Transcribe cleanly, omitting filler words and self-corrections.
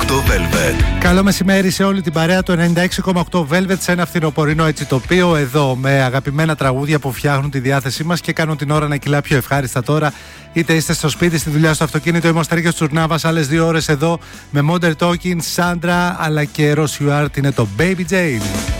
Velvet. Καλό μεσημέρι σε όλη την παρέα του 96,8 Velvet, σε ένα φθινοπορεινό έτσι τοπίο, εδώ με αγαπημένα τραγούδια που φτιάχνουν τη διάθεσή μας και κάνουν την ώρα να κυλά πιο ευχάριστα τώρα. Είτε είστε στο σπίτι, στη δουλειά, στο αυτοκίνητο, είμαι ο Στέργιος Τσουρνάβας. Άλλες 2 ώρες εδώ με Modern Talking, Sandra αλλά και Ross Stewart, είναι το Baby Jane.